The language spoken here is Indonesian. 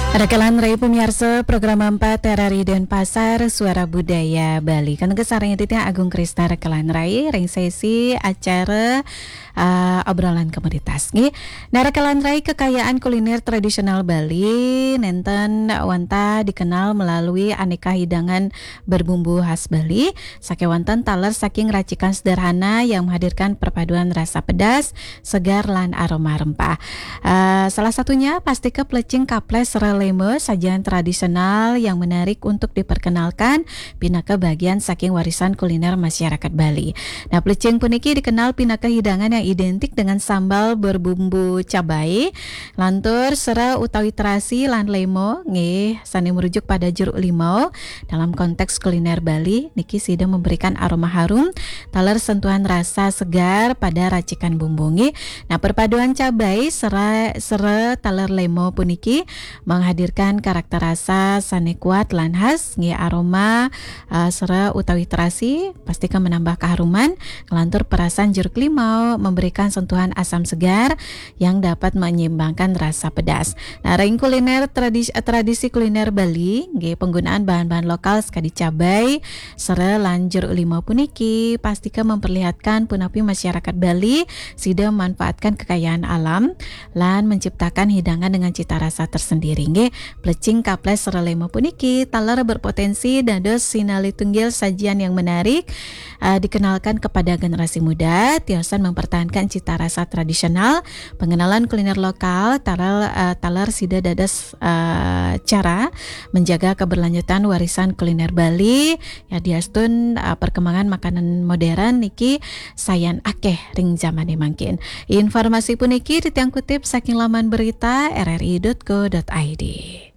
Rekalan Rai pemirsa program 4 RRI Denpasar Suara Budaya Bali. Kan kesaranya Titiang Agung Krista Rekalan Rai ring sesi acara obrolan komoditas nggih. Nah, Rekalan Rai kekayaan kuliner tradisional Bali nenten wanta dikenal melalui aneka hidangan berbumbu khas Bali. Sakewanten taler saking racikan sederhana yang menghadirkan perpaduan rasa pedas, segar lan aroma rempah. Salah satunya pasti ke plecing kaples releme, sajian tradisional yang menarik untuk diperkenalkan pinaka bagian saking warisan kuliner masyarakat Bali. Nah, plecing puniki dikenal pinaka hidangan yang identik dengan sambal berbumbu cabai, lantur, sera utawi terasi lan lemo nggih sani merujuk pada jeruk limau. Dalam konteks kuliner Bali niki sida memberikan aroma harum taler sentuhan rasa segar pada racikan bumbu nggih. Nah, perpaduan cabai sera taler lemo puniki menghadirkan karakter rasa sane kuat lan khas nggih aroma sera utawi terasi pastikan menambah keharuman, ngelantur perasan jeruk limau memberikan sentuhan asam segar yang dapat menyeimbangkan rasa pedas. Nah, ring kuliner tradisi kuliner Bali nggih penggunaan bahan-bahan lokal sekali cabai sera lan jeruk limau puniki pastikan memperlihatkan punapi masyarakat Bali sida memanfaatkan kekayaan alam lan menciptakan hidangan dengan cita rasa tersendiri nggih. Plecing kaples sera lemo puniki taler berpotensi dados sinali tunggil sajian yang menarik dikenalkan kepada generasi muda, tiosan mempertahankan cita rasa tradisional, pengenalan kuliner lokal, taler sida dados cara menjaga keberlanjutan warisan kuliner Bali ya diastun perkembangan makanan modern niki sayan akeh ring zamane mangkin. Informasi puniki ditiang kutip saking laman berita rri.co.id.